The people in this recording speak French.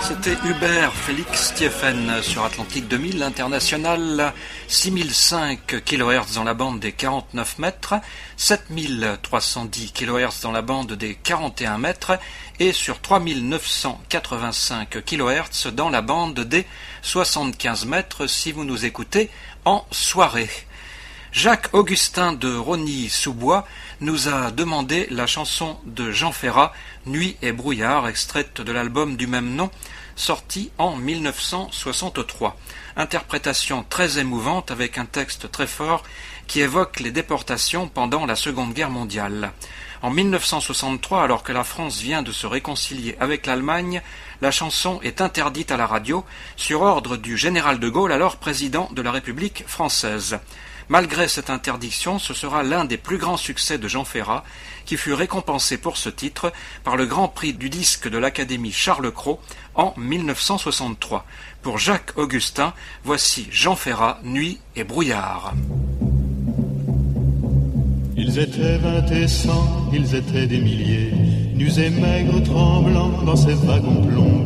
C'était Hubert Félix Stieffen sur Atlantique 2000, international 6005 kHz dans la bande des 49 mètres, 7310 kHz dans la bande des 41 mètres et sur 3985 kHz dans la bande des 75 mètres si vous nous écoutez en soirée. Jacques-Augustin de Rosny-sous-Bois nous a demandé la chanson de Jean Ferrat, Nuit et brouillard, extraite de l'album du même nom, sorti en 1963. Interprétation très émouvante avec un texte très fort qui évoque les déportations pendant la Seconde Guerre mondiale. En 1963, alors que la France vient de se réconcilier avec l'Allemagne, la chanson est interdite à la radio sur ordre du général de Gaulle, alors président de la République française. Malgré cette interdiction, ce sera l'un des plus grands succès de Jean Ferrat, qui fut récompensé pour ce titre par le Grand Prix du disque de l'Académie Charles Cros en 1963. Pour Jacques-Augustin, voici Jean Ferrat, Nuit et brouillard. Ils étaient 20 et 100, ils étaient des milliers, nus et maigres, tremblants dans ces wagons plombés.